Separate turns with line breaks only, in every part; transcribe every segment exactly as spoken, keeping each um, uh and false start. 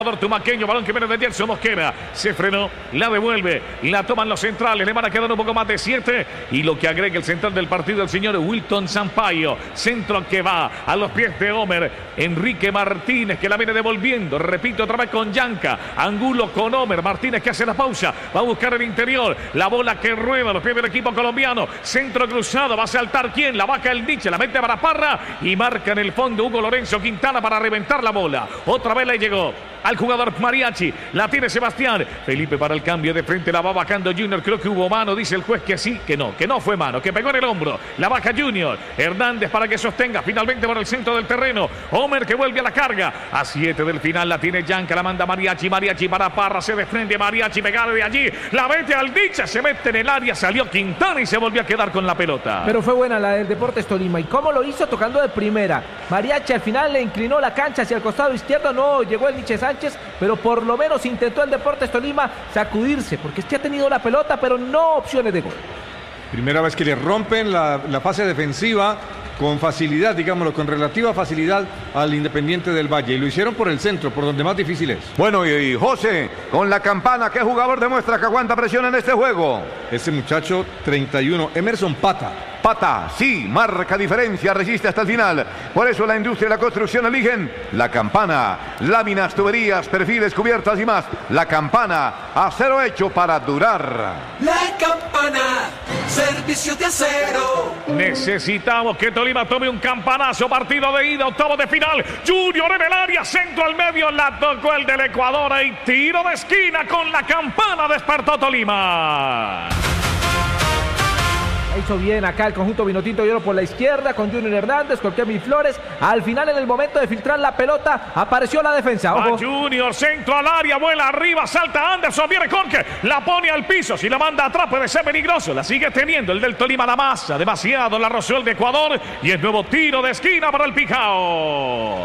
Tumaqueño, balón que viene de Gerson Mosquera, se frenó, la devuelve, la toman los centrales, le van a quedar un poco más de siete, y lo que agrega el central del partido, el señor Wilton Sampaio, centro que va a los pies de Homer, Enrique Martínez que la viene devolviendo, repito otra vez con Yanca, Angulo con Homer, Martínez que hace la pausa, va a buscar el interior, la bola que rueda a los pies del equipo colombiano, centro cruzado, va a saltar quién, la vaca el Nietzsche, la mete para Parra y marca en el fondo Hugo Lorenzo Quintana para reventar la bola, otra vez le llegó al jugador Mariachi, la tiene Sebastián Felipe para el cambio de frente, la va bajando Junior, creo que hubo mano, dice el juez que sí, que no, que no fue mano, que pegó en el hombro, la baja Junior, Hernández para que sostenga, finalmente por el centro del terreno, Homer que vuelve a la carga, a siete del final la tiene Yanca, la manda Mariachi, Mariachi para Parra, se desprende Mariachi, pegar de allí, la mete al Dicha, se mete en el área, salió Quintana y se volvió a quedar con la pelota.
Pero fue buena la del Deportes Tolima, y cómo lo hizo tocando de primera, Mariachi al final le inclinó la cancha hacia el costado izquierdo, no llegó el Nietzsche Sánchez, pero por lo menos intentó el Deportes Tolima sacudirse, porque es que ha tenido la pelota, pero no opciones de gol.
Primera vez que le rompen la, la fase defensiva con facilidad, digámoslo, con relativa facilidad al Independiente del Valle. Y lo hicieron por el centro, por donde más difícil es.
Bueno, y, y José, con la campana, ¿qué jugador demuestra que aguanta presión en este juego?
Este muchacho, treinta y uno, Emerson Pata.
Pata, sí, marca diferencia, resiste hasta el final. Por eso la industria y la construcción eligen la campana. Láminas, tuberías, perfiles, cubiertas y más. La campana, acero hecho para durar.
La campana, servicio de acero.
Necesitamos que Tolima tome un campanazo, partido de ida, octavo de final. Junior en el área, centro al medio, la tocó el del Ecuador y tiro de esquina con la campana, despertó Tolima.
Hizo bien acá el conjunto vinotinto y oro por la izquierda con Junior Hernández, con Kevin Flores. Al final, en el momento de filtrar la pelota, apareció la defensa.
Ojo. A Junior, centro al área, vuela arriba, salta Anderson, viene Jorge, la pone al piso. Si la manda atrás puede ser peligroso. La sigue teniendo el del Tolima, la masa. Demasiado la rozó el de Ecuador. Y el nuevo tiro de esquina para el Pijao.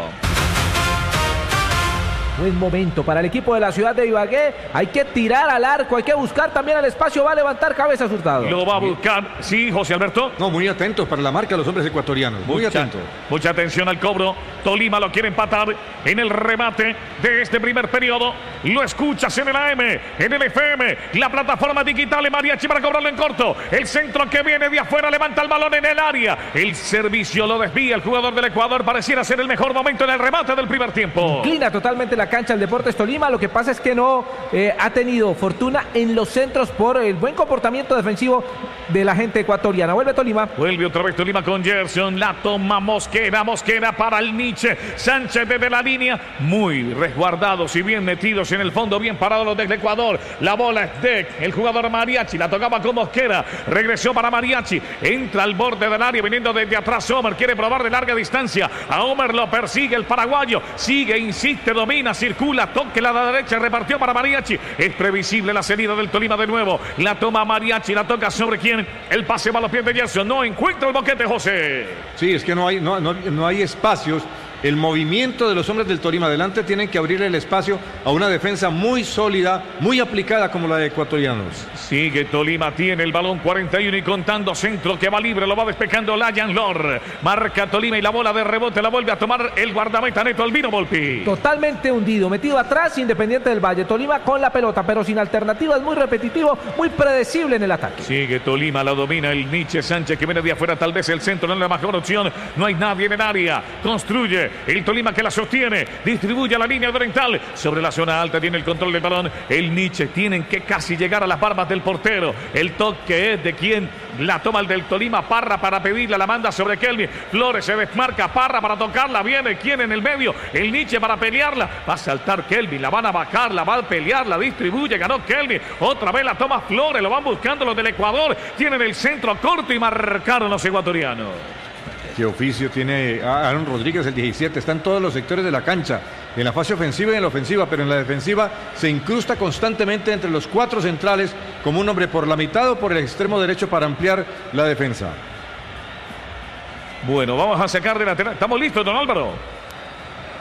Buen momento para el equipo de la ciudad de Ibagué. Hay que tirar al arco, hay que buscar también el espacio. Va a levantar cabeza Hurtado.
Lo va a buscar, sí, José Alberto.
No, muy atentos para la marca de los hombres ecuatorianos. Muy
mucha,
atentos.
Mucha atención al cobro. Tolima lo quiere empatar en el remate de este primer periodo. Lo escuchas en el A M, en el F M, la plataforma digital de Mariachi para cobrarlo en corto. El centro que viene de afuera levanta el balón en el área. El servicio lo desvía el jugador del Ecuador. Pareciera ser el mejor momento en el remate del primer tiempo.
Inclina totalmente la cancha el Deportes Tolima, lo que pasa es que no eh, ha tenido fortuna en los centros por el buen comportamiento defensivo de la gente ecuatoriana. Vuelve Tolima.
Vuelve otra vez Tolima con Gerson, la toma Mosquera, Mosquera para el Nietzsche, Sánchez desde la línea, muy resguardados y bien metidos en el fondo, bien parados los del Ecuador. La bola es de el jugador Mariachi, la tocaba con Mosquera, regresó para Mariachi, entra al borde del área, viniendo desde atrás Homer, quiere probar de larga distancia, a Homer lo persigue el paraguayo, sigue, insiste, domina, circula, toque la derecha, repartió para Mariachi. Es previsible la salida del Tolima de nuevo. La toma Mariachi, la toca sobre quién. El pase va a los pies de Gerson. No encuentra el boquete, José.
Sí, es que no hay, no, no, no hay espacios. El movimiento de los hombres del Tolima adelante tienen que abrirle el espacio a una defensa muy sólida, muy aplicada como la de ecuatorianos.
Sigue Tolima, tiene el balón cuarenta y uno y contando, centro que va libre, lo va despejando Layan Lor. Marca Tolima y la bola de rebote la vuelve a tomar el guardameta Neto Albino Volpi.
Totalmente hundido, metido atrás, Independiente del Valle. Tolima con la pelota, pero sin alternativas, muy repetitivo, muy predecible en el ataque.
Sigue Tolima, la domina el Nietzsche Sánchez que viene de afuera, tal vez el centro no es la mejor opción. No hay nadie en el área, construye. El Tolima que la sostiene, distribuye a la línea oriental, sobre la zona alta tiene el control del balón, el Nietzsche, tienen que casi llegar a las barbas del portero, el toque es de quien la toma el del Tolima, Parra para pedirla, la manda sobre Kelvin, Flores se desmarca, Parra para tocarla, viene quien en el medio, el Nietzsche para pelearla, va a saltar Kelvin, la van a bajar, la va a pelear, la distribuye, ganó Kelvin, otra vez la toma Flores, lo van buscando los del Ecuador, tienen el centro corto y marcaron los ecuatorianos.
Qué oficio tiene Aaron Rodríguez, el diecisiete, está en todos los sectores de la cancha, en la fase ofensiva y en la ofensiva, pero en la defensiva se incrusta constantemente entre los cuatro centrales como un hombre por la mitad o por el extremo derecho para ampliar la defensa.
Bueno, vamos a sacar de lateral. ¿Estamos listos, don Álvaro?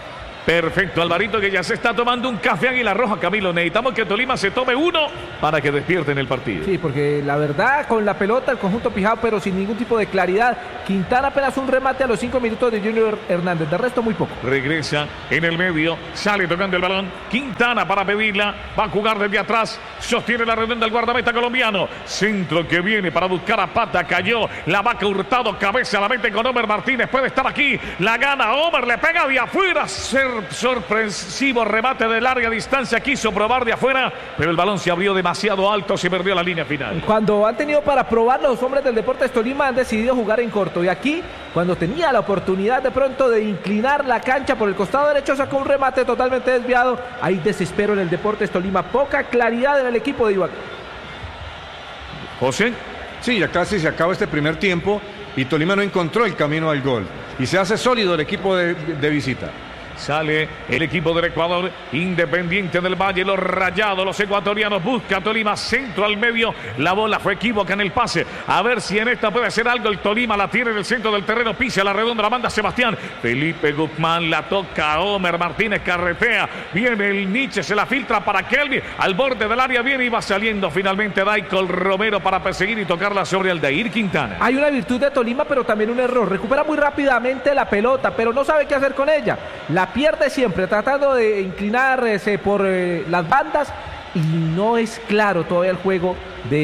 Perfecto, Alvarito, que ya se está tomando un café Águila Roja, Camilo. Necesitamos que Tolima se tome uno para que despierte en el partido.
Sí, porque la verdad, con la pelota, el conjunto pijado, pero sin ningún tipo de claridad. Quintana apenas un remate a los cinco minutos de Junior Hernández, de resto muy poco.
Regresa en el medio, sale tocando el balón. Quintana para pedirla, va a jugar desde atrás, sostiene la redonda el guardameta colombiano. Centro que viene para buscar a Pata, cayó la vaca Hurtado, cabeza a la mente con Omer Martínez, puede estar aquí, la gana Omer, le pega de afuera, ser sorpresivo remate de larga distancia, quiso probar de afuera, pero el balón se abrió demasiado alto, se perdió la línea final.
Cuando han tenido para probar, los hombres del Deportes Tolima han decidido jugar en corto, y aquí, cuando tenía la oportunidad de pronto de inclinar la cancha por el costado derecho, sacó un remate totalmente desviado. Hay desespero en el Deportes Tolima, poca claridad en el equipo de Ibagué.
José.
Sí, ya casi se acaba este primer tiempo y Tolima no encontró el camino al gol y se hace sólido el equipo de, de visita.
Sale el equipo del Ecuador, Independiente del Valle, los rayados, los ecuatorianos, busca Tolima, centro al medio, la bola fue equívoca en el pase, a ver si en esta puede hacer algo el Tolima, la tiene en el centro del terreno, pisa la redonda, la manda Sebastián, Felipe Guzmán, la toca a Omer Martínez, carretea, viene el Nietzsche, se la filtra para Kelvin, al borde del área viene y va saliendo finalmente Daikol Romero para perseguir y tocarla sobre Aldair Quintana.
Hay una virtud de Tolima, pero también un error, recupera muy rápidamente la pelota, pero no sabe qué hacer con ella, la pierde siempre tratando de inclinarse por eh, las bandas y no es claro todavía el juego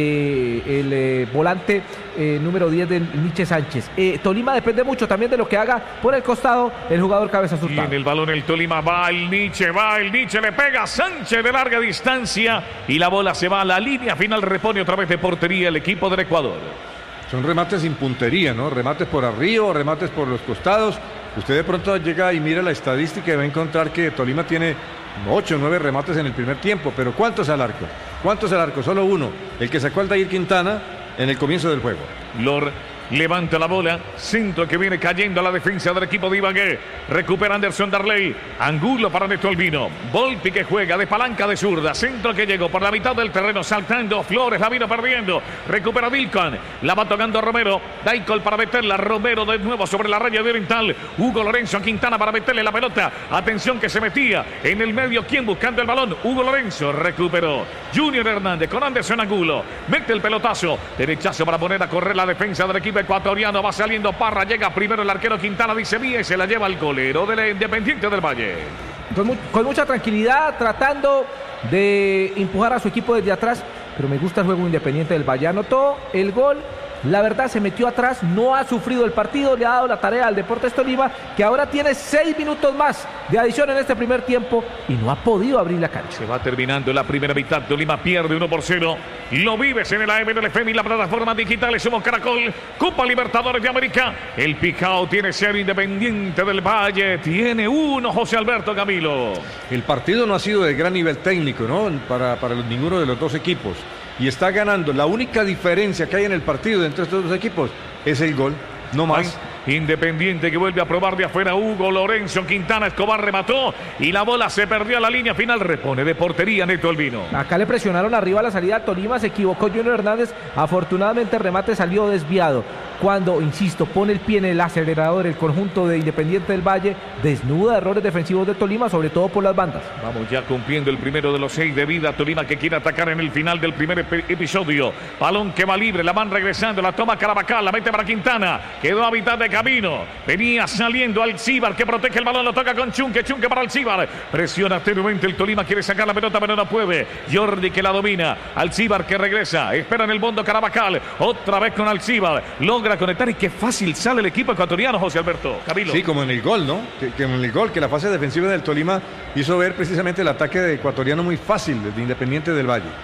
del de eh, volante eh, número diez del Nietzsche Sánchez. Eh, Tolima depende mucho también de lo que haga por el costado el jugador Cabeza Hurtado.
Tiene el balón el Tolima, va el Nietzsche, va el Nietzsche, le pega a Sánchez de larga distancia y la bola se va a la línea final, repone otra vez de portería el equipo del Ecuador.
Son remates sin puntería, ¿no? Remates por arriba, remates por los costados. Usted de pronto llega y mira la estadística y va a encontrar que Tolima tiene ocho o nueve remates en el primer tiempo, pero ¿cuántos al arco? ¿Cuántos al arco? Solo uno, el que sacó Aldair Quintana en el comienzo del juego.
Lor levanta la bola, centro que viene cayendo a la defensa del equipo de Ibagué, recupera Anderson Darley, Angulo para Neto Albino, Volpi que juega de palanca de zurda, centro que llegó por la mitad del terreno, saltando Flores, la vino perdiendo, recupera Dilcon, la va tocando Romero, Daikol para meterla, Romero de nuevo sobre la raya de Oriental, Hugo Lorenzo Quintana para meterle la pelota, atención que se metía en el medio, ¿quién buscando el balón? Hugo Lorenzo, recuperó, Junior Hernández con Anderson Angulo, mete el pelotazo, derechazo para poner a correr la defensa del equipo ecuatoriano, va saliendo Parra, llega primero el arquero Quintana, dice bien, y se la lleva el golero del Independiente del Valle.
Con, mu con mucha tranquilidad, tratando de empujar a su equipo desde atrás, pero me gusta el juego Independiente del Valle. Anotó el gol, la verdad se metió atrás, no ha sufrido el partido, le ha dado la tarea al Deportes Tolima, que ahora tiene seis minutos más de adición en este primer tiempo y no ha podido abrir la cancha.
Se va terminando la primera mitad, Tolima pierde uno por cero. Lo vives en el A M del F M y la plataforma digital, somos Caracol, Copa Libertadores de América. El Picao tiene cero, Independiente del Valle tiene uno, José Alberto Camilo.
El partido no ha sido de gran nivel técnico, ¿no? Para, para los, ninguno de los dos equipos. Y está ganando. La única diferencia que hay en el partido entre estos dos equipos es el gol, no más.
Independiente que vuelve a probar de afuera, Hugo Lorenzo Quintana, Escobar remató y la bola se perdió a la línea final, repone de portería Neto Albino.
Acá le presionaron arriba a la salida a Tolima, se equivocó Junior Hernández, afortunadamente el remate salió desviado. Cuando, insisto, pone el pie en el acelerador el conjunto de Independiente del Valle, desnuda errores defensivos de Tolima, sobre todo por las bandas.
Vamos ya cumpliendo el primero de los seis de vida, Tolima que quiere atacar en el final del primer episodio. Balón que va libre, la van regresando, la toma Carabajal, la mete para Quintana, quedó a mitad de camino, venía saliendo Alcibar que protege el balón, lo toca con Chunque, Chunque para Alcibar, presiona tenuamente el Tolima, quiere sacar la pelota pero no puede, Jordi que la domina, Alcibar que regresa, espera en el fondo Carabajal, otra vez con Alcibar, logra conectar y qué fácil sale el equipo ecuatoriano, José Alberto Camilo.
Sí, como en el gol, ¿no? Que, que en el gol, que la fase defensiva del Tolima hizo ver precisamente el ataque de ecuatoriano muy fácil de Independiente del Valle.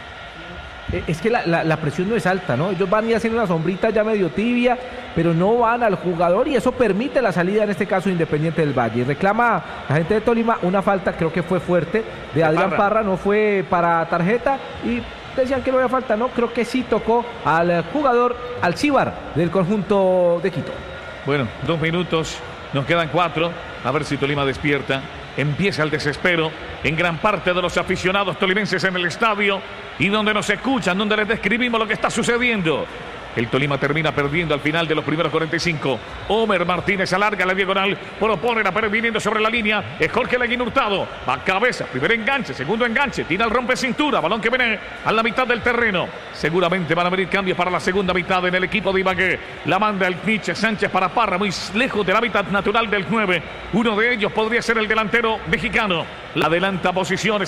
Es que la, la, la presión no es alta, ¿no? Ellos van y hacen una sombrita ya medio tibia, pero no van al jugador y eso permite la salida, en este caso Independiente del Valle. Reclama la gente de Tolima una falta, creo que fue fuerte, de Adrián Parra, no fue para tarjeta y decían que no había falta, no, creo que sí tocó al jugador Alcibar del conjunto de Quito.
Bueno, dos minutos, nos quedan cuatro, a ver si Tolima despierta. Empieza el desespero en gran parte de los aficionados tolimenses en el estadio y donde nos escuchan, donde les describimos lo que está sucediendo. El Tolima termina perdiendo al final de los primeros cuarenta y cinco. Homer Martínez alarga la diagonal, propone la pared viniendo sobre la línea. Es Jorge Leguín Hurtado. Va a cabeza, primer enganche, segundo enganche. Tira el rompe cintura, balón que viene a la mitad del terreno. Seguramente van a venir cambios para la segunda mitad en el equipo de Ibagué. La manda el Nietzsche Sánchez para Parra, muy lejos del hábitat natural del nueve. Uno de ellos podría ser el delantero mexicano. La adelanta posiciones.